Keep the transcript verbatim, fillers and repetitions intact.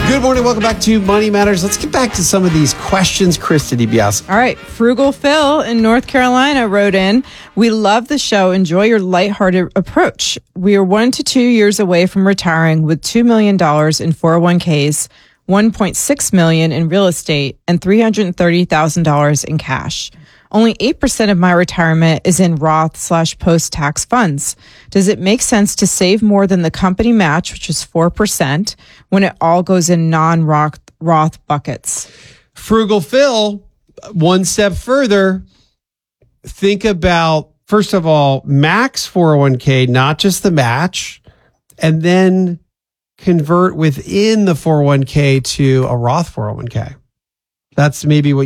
Good morning. Welcome back to Money Matters. Let's get back to some of these questions. Krista DiBiase. All right. Frugal Phil in North Carolina wrote in, we love the show. Enjoy your lighthearted approach. We are one to two years away from retiring with two million dollars in four oh one k's, one point six million dollars in real estate, and three hundred thirty thousand dollars in cash. Only eight percent of my retirement is in Roth slash post-tax funds. Does it make sense to save more than the company match, which is four percent, when it all goes in non-Roth Roth buckets? Frugal Phil, one step further, think about, first of all, max four oh one k, not just the match, and then convert within the four oh one k to a Roth four oh one k. That's maybe what